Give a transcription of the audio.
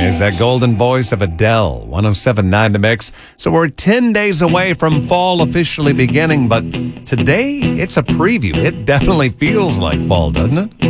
There's that golden voice of Adele, 107.9 The Mix. So we're 10 days away from fall officially beginning, but today it's a preview. It definitely feels like fall, doesn't it?